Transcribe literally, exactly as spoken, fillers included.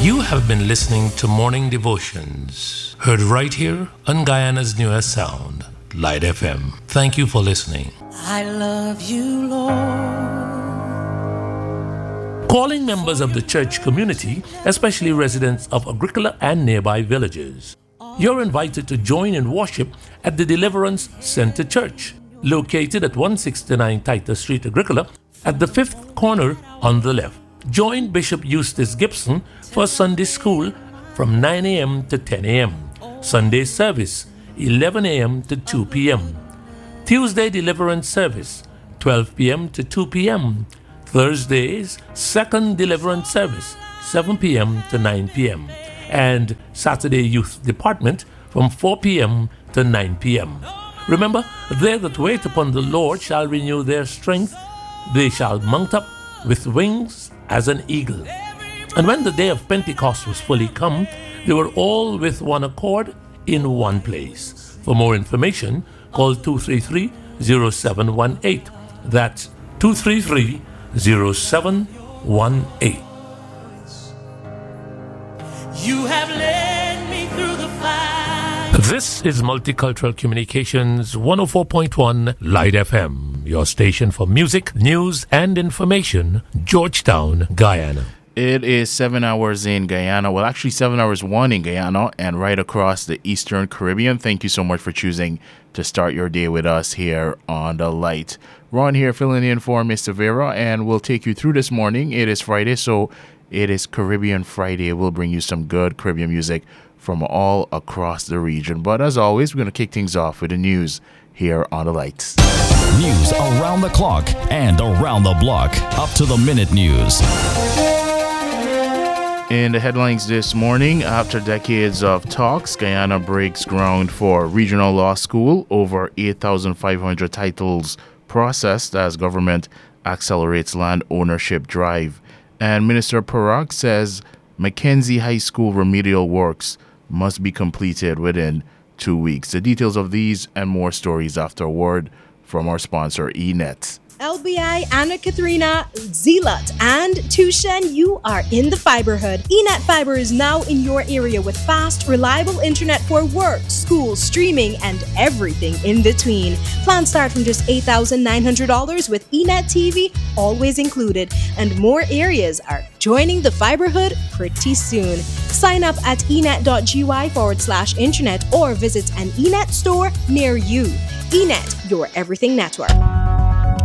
You have been listening to Morning Devotions, heard right here on Guyana's newest sound, Light F M. Thank you for listening. I love you, Lord. Calling members of the church community, especially residents of Agricola and nearby villages. You're invited to join in worship at the Deliverance Center Church, located at one sixty-nine Titus Street, Agricola, at the fifth corner on the left. Join Bishop Eustace Gibson for Sunday school from nine a.m. to ten a.m. Sunday service, eleven a.m. to two p.m. Tuesday deliverance service, twelve p.m. to two p.m. Thursdays, second deliverance service, seven p.m. to nine p.m. And Saturday youth department from four p.m. to nine p.m. Remember, they that wait upon the Lord shall renew their strength. They shall mount up with wings as an eagle. And when the day of Pentecost was fully come, they were all with one accord in one place. For more information, call two three three, zero seven one eight. That's two three three, zero seven one eight. You have led me through the fire. This is Multicultural Communications one oh four point one Light F M, your station for music, news, and information, Georgetown, Guyana. It is seven hours in Guyana. Well, actually seven hours one in Guyana and right across the Eastern Caribbean. Thank you so much for choosing to start your day with us here on The Light. Ron here filling in for Mister Vera, and we'll take you through this morning. It is Friday, so it is Caribbean Friday. We'll bring you some good Caribbean music from all across the region. But as always, we're going to kick things off with the news here on The Lights. News around the clock and around the block. Up to the minute news. In the headlines this morning, after decades of talks, Guyana breaks ground for regional law school. Over eight thousand five hundred titles processed as government accelerates land ownership drive. And Minister Parak says Mackenzie High School remedial works must be completed within two weeks. The details of these and more stories after a word from our sponsor, E net. L B I, Anna Katharina, Zealot, and Tushen, you are in the Fiberhood. E net Fiber is now in your area with fast, reliable internet for work, school, streaming, and everything in between. Plans start from just eight thousand nine hundred dollars with E net T V always included, and more areas are joining the Fiberhood pretty soon. Sign up at enet.gy forward slash internet or visit an E net store near you. E net, your everything network.